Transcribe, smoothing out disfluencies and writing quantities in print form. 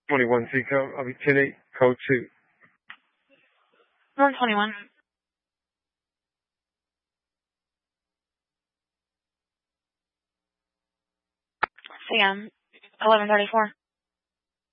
21C code. I'll be 10-8, code 2. North 21. Sam, 1134.